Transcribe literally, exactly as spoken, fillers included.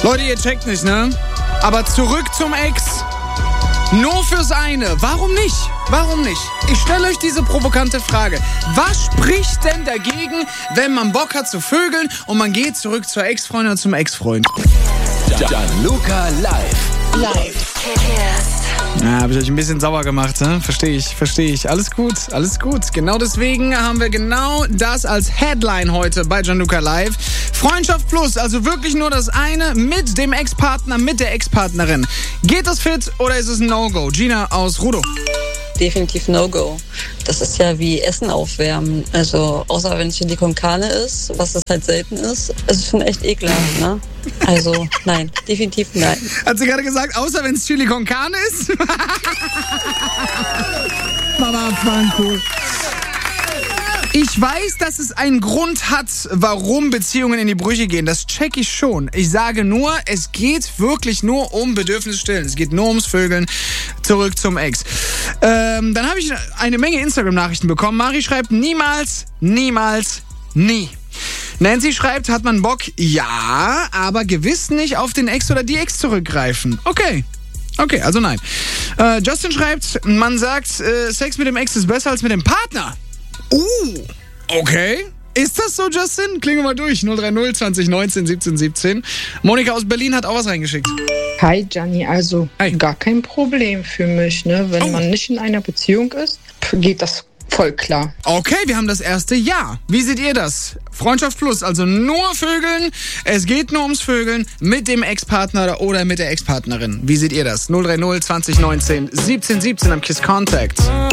Leute, ihr checkt nicht, ne? Aber zurück zum Ex. Nur fürs eine. Warum nicht? Warum nicht? Ich stelle euch diese provokante Frage. Was spricht denn dagegen, wenn man Bock hat zu vögeln und man geht zurück zur Ex-Freundin oder zum Ex-Freund? Gianluca live. Live. Ja, habe ich euch ein bisschen sauer gemacht, ne? Verstehe ich, verstehe ich. Alles gut, alles gut. Genau deswegen haben wir genau das als Headline heute bei Gianluca Live. Freundschaft plus, also wirklich nur das eine mit dem Ex-Partner, mit der Ex-Partnerin. Geht das fit oder ist es ein No-Go? Gina aus Rudo. Definitiv No-Go. Das ist ja wie Essen aufwärmen. Also, außer wenn es Chili con Carne ist, was es halt selten ist. Es ist schon echt ekelhaft, ne? Also, nein. Definitiv nein. Hat sie gerade gesagt, außer wenn es Chili con Carne ist? Mama Franco. Ich weiß, dass es einen Grund hat, warum Beziehungen in die Brüche gehen. Das check ich schon. Ich sage nur, es geht wirklich nur um Bedürfnisstillen. Es geht nur ums Vögeln. Zurück zum Ex. Ähm, dann habe ich eine Menge Instagram-Nachrichten bekommen. Mari schreibt, niemals, niemals, nie. Nancy schreibt, hat man Bock? Ja, aber gewiss nicht auf den Ex oder die Ex zurückgreifen. Okay. Okay, also nein. Äh, Justin schreibt, man sagt, äh, Sex mit dem Ex ist besser als mit dem Partner. Uh, okay. Ist das so, Justin? Klinge mal durch. null drei null zwanzig neunzehn siebzehn siebzehn. Monika aus Berlin hat auch was reingeschickt. Hi, Gianni. Also Hi. Gar kein Problem für mich, ne? Wenn Oh. man nicht in einer Beziehung ist, geht das voll klar. Okay, wir haben das erste Ja. Wie seht ihr das? Freundschaft plus, also nur Vögeln. Es geht nur ums Vögeln mit dem Ex-Partner oder mit der Ex-Partnerin. Wie seht ihr das? null drei null zwanzig neunzehn siebzehn siebzehn am Kiss Contact.